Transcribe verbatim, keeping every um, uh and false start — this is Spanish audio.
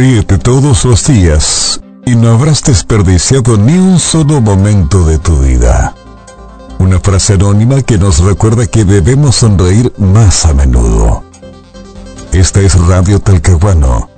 Ríete todos los días y no habrás desperdiciado ni un solo momento de tu vida. Una frase anónima que nos recuerda que debemos sonreír más a menudo. Esta es Radio Talcahuano,